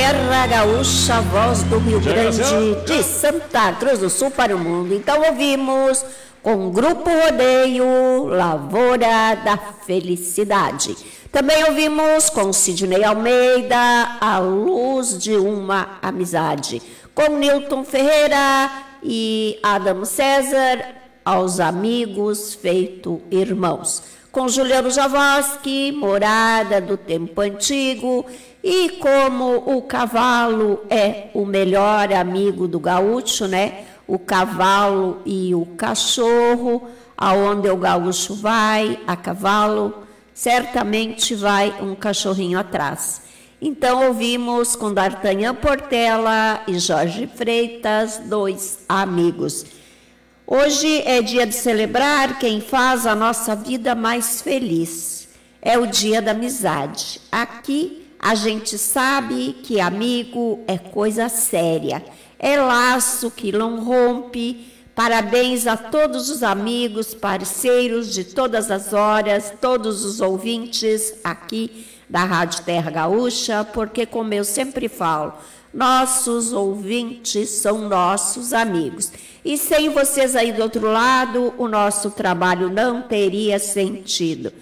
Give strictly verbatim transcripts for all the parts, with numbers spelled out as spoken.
Terra Gaúcha, voz do Rio Grande, de Santa Cruz do Sul para o mundo. Então ouvimos com o Grupo Rodeio, Lavoura da Felicidade. Também ouvimos com Sidney Almeida, A Luz de uma Amizade. Com Nilton Ferreira e Adamo César, Aos Amigos Feito Irmãos. Com Juliano Javoski, Morada do Tempo Antigo. E como o cavalo é o melhor amigo do gaúcho, né? O cavalo e o cachorro, aonde o gaúcho vai, a cavalo, certamente vai um cachorrinho atrás. Então ouvimos com D'Artagnan Portela e Jorge Freitas, Dois Amigos. Hoje é dia de celebrar quem faz a nossa vida mais feliz. É o dia da amizade. Aqui a gente sabe que amigo é coisa séria, é laço que não rompe. Parabéns a todos os amigos, parceiros de todas as horas, todos os ouvintes aqui da Rádio Terra Gaúcha, porque como eu sempre falo, nossos ouvintes são nossos amigos. E sem vocês aí do outro lado, o nosso trabalho não teria sentido.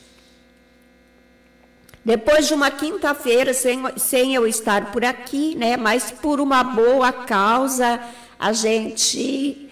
Depois de uma quinta-feira, sem, sem eu estar por aqui, né, mas por uma boa causa, a gente...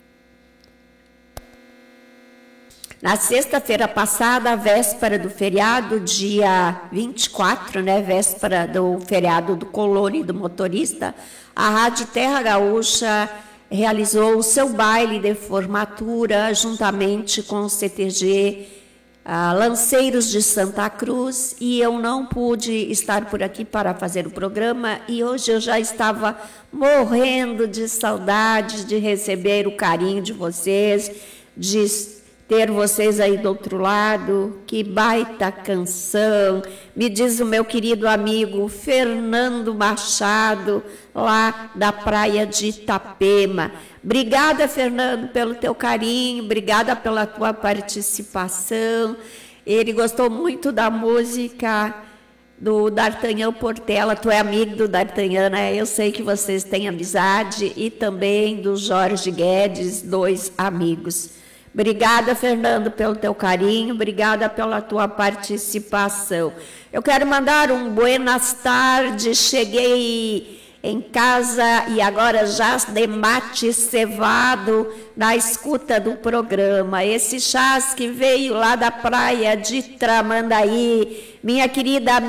Na sexta-feira passada, a véspera do feriado, dia vinte e quatro, né, véspera do feriado do colono e do motorista, a Rádio Terra Gaúcha realizou o seu baile de formatura juntamente com o C T G Ah, Lanceiros de Santa Cruz, e eu não pude estar por aqui para fazer o programa, e hoje eu já estava morrendo de saudade de receber o carinho de vocês, de ter vocês aí do outro lado. Que baita canção, me diz o meu querido amigo Fernando Machado, lá da praia de Itapema. Obrigada, Fernando, pelo teu carinho, obrigada pela tua participação. Ele gostou muito da música do D'Artagnan Portela. Tu é amigo do D'Artagnan, né? Eu sei que vocês têm amizade, e também do Jorge Guedes, Dois Amigos. Obrigada, Fernando, pelo teu carinho, obrigada pela tua participação. Eu quero mandar um buenas tardes, cheguei em casa e agora já de mate cevado na escuta do programa. Esse chás que veio lá da praia de Tramandaí, minha querida